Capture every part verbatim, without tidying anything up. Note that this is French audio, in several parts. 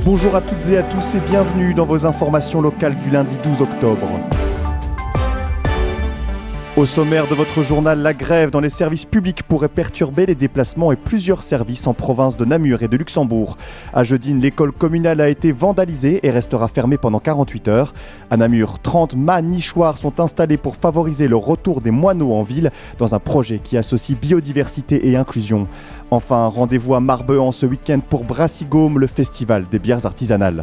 Bonjour à toutes et à tous et bienvenue dans vos informations locales du lundi douze octobre. Au sommaire de votre journal, la grève dans les services publics pourrait perturber les déplacements et plusieurs services en province de Namur et de Luxembourg. À Jeudine, l'école communale a été vandalisée et restera fermée pendant quarante-huit heures. À Namur, trente mâts nichoirs sont installés pour favoriser le retour des moineaux en ville dans un projet qui associe biodiversité et inclusion. Enfin, rendez-vous à Marbehan ce week-end pour Brassigaume, le festival des bières artisanales.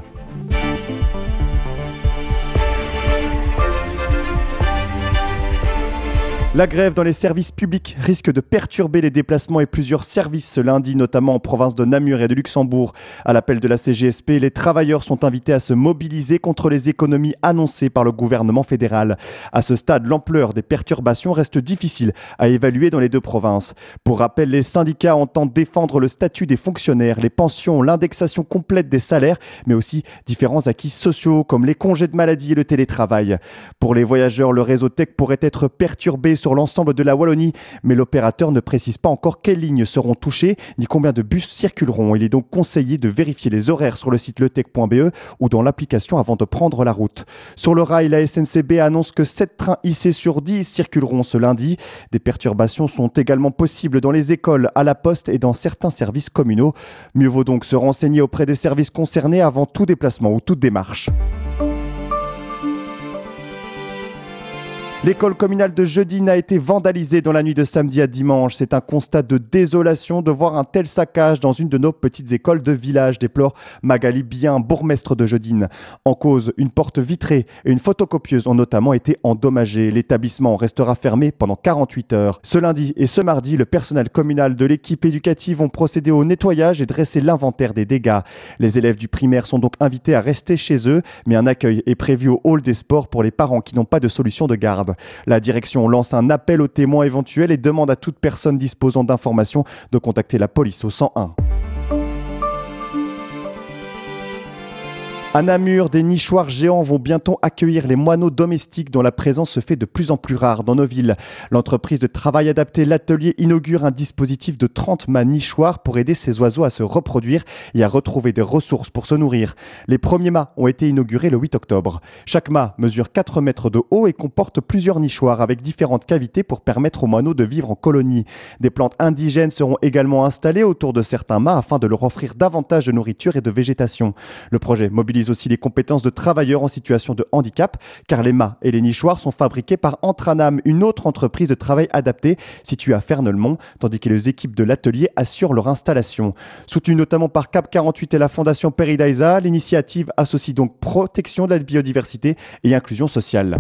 La grève dans les services publics risque de perturber les déplacements et plusieurs services ce lundi, notamment en province de Namur et de Luxembourg. À l'appel de la C G S P, les travailleurs sont invités à se mobiliser contre les économies annoncées par le gouvernement fédéral. À ce stade, l'ampleur des perturbations reste difficile à évaluer dans les deux provinces. Pour rappel, les syndicats entendent défendre le statut des fonctionnaires, les pensions, l'indexation complète des salaires, mais aussi différents acquis sociaux comme les congés de maladie et le télétravail. Pour les voyageurs, le réseau Tech pourrait être perturbé sur l'ensemble de la Wallonie, mais l'opérateur ne précise pas encore quelles lignes seront touchées ni combien de bus circuleront. Il est donc conseillé de vérifier les horaires sur le site letech point b e ou dans l'application avant de prendre la route. Sur le rail, la S N C B annonce que sept trains I C sur dix circuleront ce lundi. Des perturbations sont également possibles dans les écoles, à la poste et dans certains services communaux. Mieux vaut donc se renseigner auprès des services concernés avant tout déplacement ou toute démarche. L'école communale de Jeudine a été vandalisée dans la nuit de samedi à dimanche. C'est un constat de désolation de voir un tel saccage dans une de nos petites écoles de village, déplore Magali Bien, bourgmestre de Jeudine. En cause, une porte vitrée et une photocopieuse ont notamment été endommagées. L'établissement restera fermé pendant quarante-huit heures. Ce lundi et ce mardi, le personnel communal de l'équipe éducative ont procédé au nettoyage et dressé l'inventaire des dégâts. Les élèves du primaire sont donc invités à rester chez eux, mais un accueil est prévu au hall des sports pour les parents qui n'ont pas de solution de garde. La direction lance un appel aux témoins éventuels et demande à toute personne disposant d'informations de contacter la police au cent un. À Namur, des nichoirs géants vont bientôt accueillir les moineaux domestiques dont la présence se fait de plus en plus rare dans nos villes. L'entreprise de travail adapté L'Atelier inaugure un dispositif de trente mâts nichoirs pour aider ces oiseaux à se reproduire et à retrouver des ressources pour se nourrir. Les premiers mâts ont été inaugurés le huit octobre. Chaque mât mesure quatre mètres de haut et comporte plusieurs nichoirs avec différentes cavités pour permettre aux moineaux de vivre en colonie. Des plantes indigènes seront également installées autour de certains mâts afin de leur offrir davantage de nourriture et de végétation. Le projet mobilise aussi les compétences de travailleurs en situation de handicap, car les mâts et les nichoirs sont fabriqués par Entranam, une autre entreprise de travail adaptée située à Fernelmont, tandis que les équipes de l'atelier assurent leur installation. Soutenue notamment par Cap quarante-huit et la Fondation Peridaisa, l'initiative associe donc protection de la biodiversité et inclusion sociale.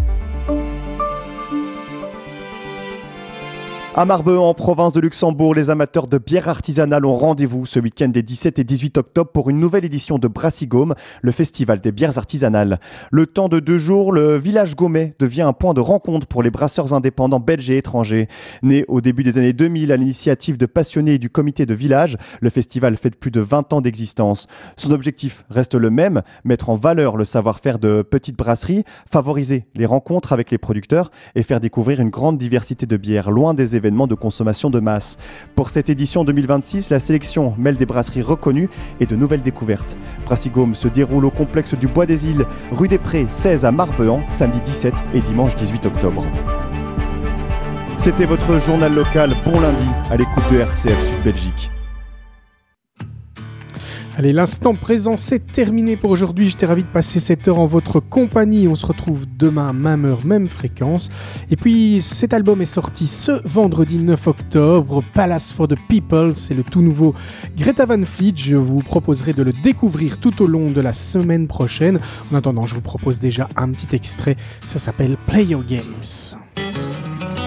À Marbehan, en province de Luxembourg, les amateurs de bière artisanale ont rendez-vous ce week-end des dix-sept et dix-huit octobre pour une nouvelle édition de Brassigaume, le festival des bières artisanales. Le temps de deux jours, le village gaumet devient un point de rencontre pour les brasseurs indépendants belges et étrangers. Né au début des années deux mille à l'initiative de passionnés du comité de village, le festival fête plus de vingt ans d'existence. Son objectif reste le même, mettre en valeur le savoir-faire de petites brasseries, favoriser les rencontres avec les producteurs et faire découvrir une grande diversité de bières loin des événements de consommation de masse. Pour cette édition deux mille vingt-six, la sélection mêle des brasseries reconnues et de nouvelles découvertes. Brassigaume se déroule au complexe du Bois des Îles, rue des Prés seize à Marbehan, samedi dix-sept et dimanche dix-huit octobre. C'était votre journal local. Bon lundi à l'écoute de R C F Sud Belgique. Allez, l'instant présent, c'est terminé pour aujourd'hui. J'étais ravi de passer cette heure en votre compagnie. On se retrouve demain, même heure, même fréquence. Et puis, cet album est sorti ce vendredi neuf octobre. Palace for the People, c'est le tout nouveau Greta Van Fleet. Je vous proposerai de le découvrir tout au long de la semaine prochaine. En attendant, je vous propose déjà un petit extrait. Ça s'appelle Play Your Games.